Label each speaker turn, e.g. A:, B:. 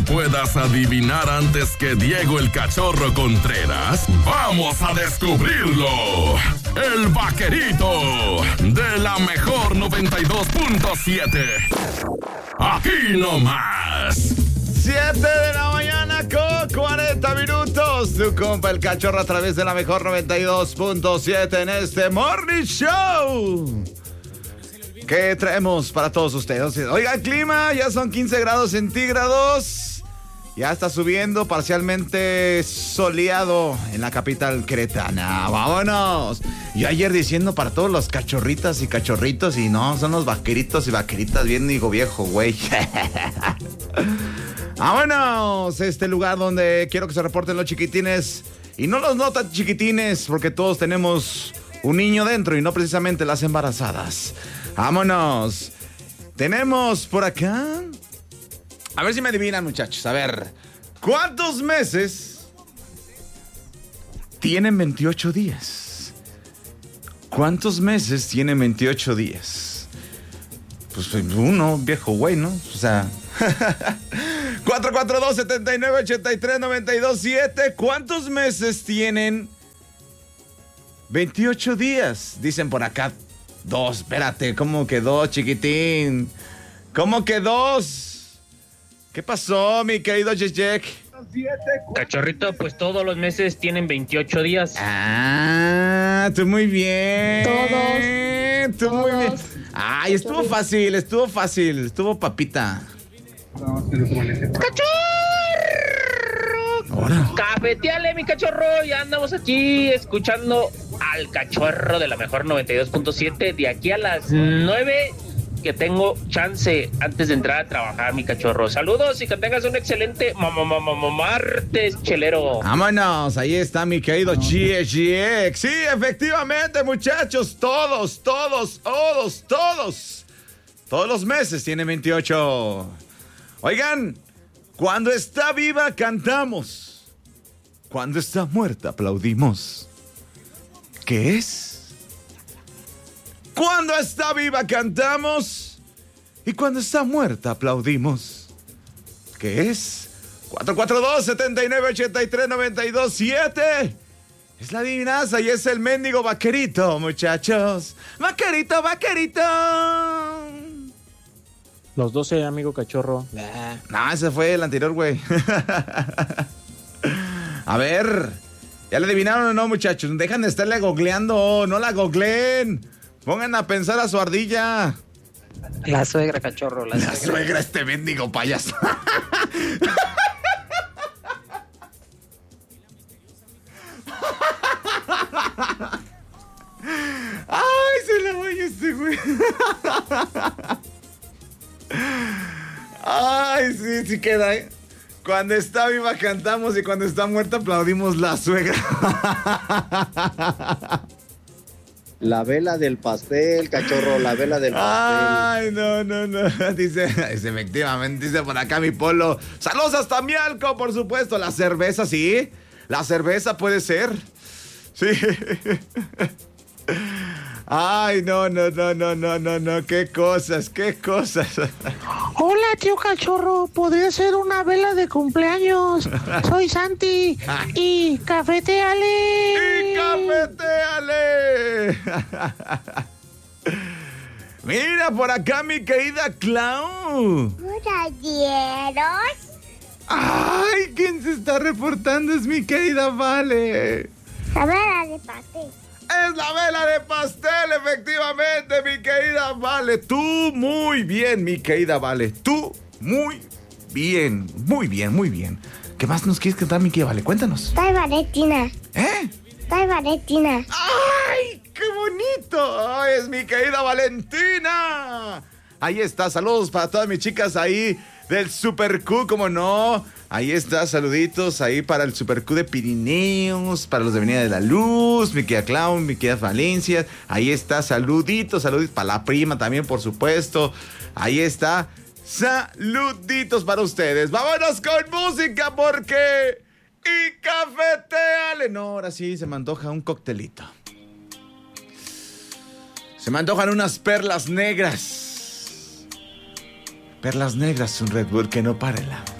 A: puedas adivinar antes que Diego el Cachorro Contreras? ¡Vamos a descubrirlo! El Vaquerito de la mejor 92.7. Aquí nomás.
B: 7 de la mañana con 40 minutos. Tu compa el Cachorro a través de la mejor 92.7 en este Morning Show. ¿Qué traemos para todos ustedes? Oiga, el clima ya son 15 grados centígrados. Ya está subiendo, parcialmente soleado en la capital queretana. ¡Vámonos! Yo ayer diciendo para todos los cachorritas y cachorritos, y no, son los vaqueritos y vaqueritas, bien digo viejo, güey. ¡Vámonos! Este lugar donde quiero que se reporten los chiquitines, y no los no tan chiquitines, porque todos tenemos un niño dentro, y no precisamente las embarazadas. ¡Vámonos! Tenemos por acá... A ver si me adivinan, muchachos. A ver, ¿cuántos meses tienen 28 días? ¿Cuántos meses tienen 28 días? Pues uno, viejo güey, ¿no? O sea... 442-7983-927. ¿Cuántos meses tienen 28 días? Dicen por acá. 2, espérate, ¿cómo que 2, chiquitín? ¿Cómo que 2? ¿Qué pasó, mi querido Yeyek?
C: Cachorrito, pues todos los meses tienen 28 días.
B: Ah, tú muy bien.
D: Todos.
B: Tú muy bien. Ay, estuvo fácil, estuvo papita.
C: ¡Cachorro!
B: Ahora.
C: Cafeteale, mi cachorro. Ya andamos aquí escuchando al Cachorro de la mejor 92.7 de aquí a las 9 que tengo chance antes de entrar a trabajar, mi cachorro. Saludos y que tengas un excelente martes chelero.
B: Vámonos, ahí está mi querido Chiek. Sí, efectivamente, muchachos, todos los meses tienen 28. Oigan, cuando está viva cantamos, cuando está muerta aplaudimos. ¿Qué es? Cuando está viva cantamos y cuando está muerta aplaudimos. ¿Qué es? 442-7983-927. Es la adivinanza y es el mendigo vaquerito, muchachos. Vaquerito.
E: Los 12, amigo Cachorro.
B: No, ese fue el anterior, güey. A ver, ¿ya le adivinaron o no, muchachos? Dejan de estarle googleando, no la googleen. Pongan a pensar a su ardilla.
D: La suegra, Cachorro.
B: La suegra, este mendigo payaso. Ay, se la vaya este güey. Ay, sí queda, ¿eh? Cuando está viva cantamos y cuando está muerta aplaudimos la suegra.
F: La vela del pastel, Cachorro, la vela del pastel.
B: Ay, no. Dice, efectivamente, dice por acá mi Polo. Saludos hasta Mialco, por supuesto. La cerveza, sí. La cerveza puede ser. Sí. Ay, no. Qué cosas.
G: Hola, tío Cachorro. ¿Podría ser una vela de cumpleaños? Soy Santi. Y cafeteale.
B: Mira por acá mi querida Clau.
H: ¿Caballeros?
B: Ay, ¿quién se está reportando? Es mi querida Vale.
H: La vela de pastel.
B: Es la vela de pastel, efectivamente, mi querida Vale. Tú muy bien, mi querida Vale. Tú muy bien. ¿Qué más nos quieres cantar, mi querida Vale? Cuéntanos.
H: Estoy Valentina.
B: ¿Eh?
H: Estoy Valentina.
B: ¡Ay, qué bonito! ¡Ay, es mi querida Valentina! Ahí está, saludos para todas mis chicas ahí del Super Q, como no. Ahí está, saluditos ahí para el Super Q de Pirineos, para los de Avenida de la Luz, mi querida Clown, mi querida Valencia. Ahí está, saluditos para la prima también, por supuesto. Ahí está, saluditos para ustedes. Vámonos con música porque... Y cafeteale. No, ahora sí se me antoja un coctelito. Se me antojan unas perlas negras. Perlas negras, un Red Bull que no pare la...